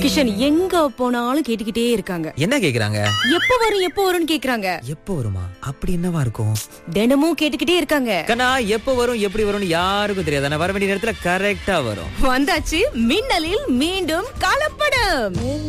கிஷன் எங்க போனாலும் கேட்டுக்கிட்டே இருக்காங்க. என்ன கேக்குறாங்க? எப்ப வரும் எப்ப வரும்னு கேக்குறாங்க. எப்போ வருமா? அப்படி என்னவா இருக்கும்? தினமும் கேட்டுக்கிட்டே இருக்காங்க. கண்ணா, எப்போ வரும் எப்படி வரும்னு யாருக்கும் தெரியாது. ஆனா வர வேண்டிய நேரத்துல கரெக்டா வரும். வந்தாச்சு மின்னலில் மீண்டும் கலப்படம்.